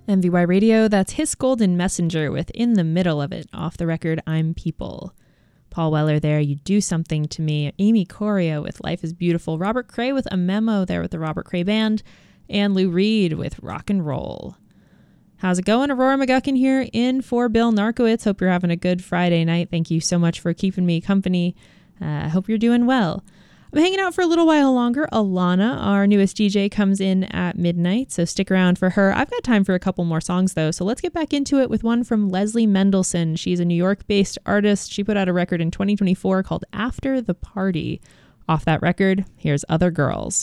MVY Radio, that's His Golden Messenger with In the Middle of It, off the record I'm People. Paul Weller there, You Do Something to Me. Amy Correa with Life is Beautiful. Robert Cray with A Memo there with the Robert Cray Band. And Lou Reed with Rock and Roll. How's it going? Aurora McGuckin here in for Bill Narkowitz. Hope you're having a good Friday night. Thank you so much for keeping me company. I hope you're doing well. I'm hanging out for a little while longer. Alana, our newest DJ, comes in at midnight, so stick around for her. I've got time for a couple more songs, though, so let's get back into it with one from Leslie Mendelson. She's a New York-based artist. She put out a record in 2024 called After the Party. Off that record, here's Other Girls.